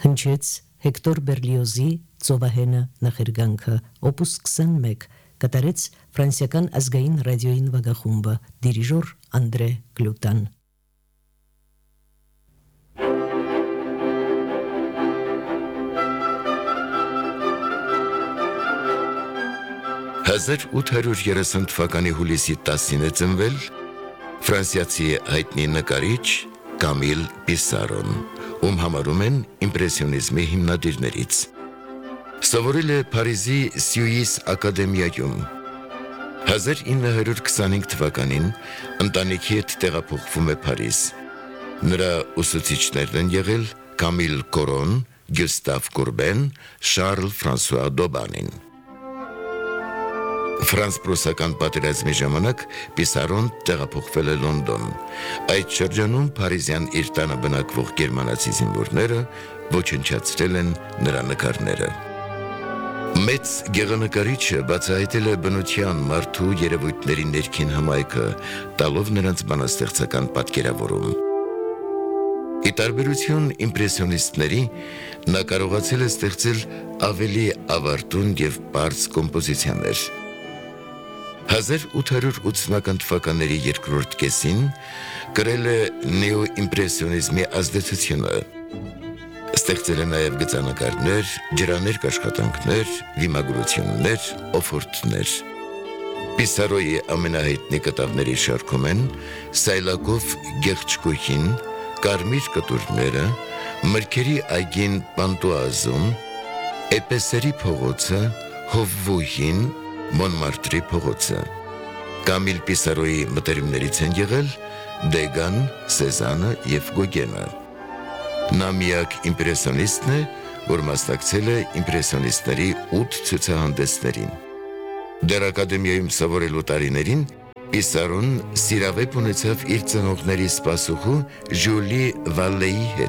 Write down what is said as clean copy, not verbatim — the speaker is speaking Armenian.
Հնչեց Հեկտոր Բերլիոզի ծովահենը նախերգանքը, օպուս 21, կատարեց ֆրանսիական ազգային ռադիոյի նվագախումբը, դիրիժոր Անդրե Գլուտան։ 1830 թվականի հուլիսի 10-ին է ծնվել ֆրանսիացի հայտնի նկարիչ Կամիլ Պիսարոն, ում համարում են իմպրեսիոնիզմի հիմնադիրներից։ Սովորել է Փարիզի Սյուիս ակադեմիայում։ 1925 թվականին ընտանիքի հետ տեղափոխվում է Փարիզ։ Նրա ուսուցիչներն են եղել Կամիլ Կորոն, Գյուստավ Կուրբեն, Շարլ Ֆրանսուଆ Դոբանին։ Ֆրանս-պրուսական պատերազմի ժամանակ Պիսարոն տեղափոխվել է Լոնդոն։ Այդ շրջանում փարիզյան իր տանը բնակվող գերմանացի զինվորները ոչնչացրել են նրա նկարները։ Մեծ գեղանկարիչը բացահայտել է բնության, մարդու երևույթների ներքին հմայքը, տալով նրանց բանաստեղծական պատկերավորում։ Ի տարբերություն իմպրեսիոնիստների, նա կարողացել է ստեղծել ավելի ավարտուն և պարզ կոմպոզիցիաներ։ 1880-ական թվականների երկրորդ կեսին կրել է նեոիմպրեսիոնիզմի ազդեցությունը։ Ստեղծել է նաև գծանկարներ, ջրաներկ աշխատանքներ, վիմագրություններ, օֆորտներ։ Պիսարոյի ամենահայտնի կտավների շարքում են Սայլակով գեղչկույքին, Կարմիր կտուրները, Մրգերի այգին Պանտուազում, Էպեսերի փողոցը, Հովվուհին, Մոնմարտրի փողոցը։ Կամիլ Պիսարոյի մտերիմներից են եղել Դեգան, Սեզանը և Գոգենը։ Նա միակ իմպրեսիոնիստն է, որ մասնակցել է իմպրեսիոնիստների 8 ցուցահանդեսներին։ Դեռ ակադեմիայում սովորելու տարիներին Պիսարոն սիրավեպ ունեցավ իր ծնողների սպասուխու Ժուլի Վալեի հետ։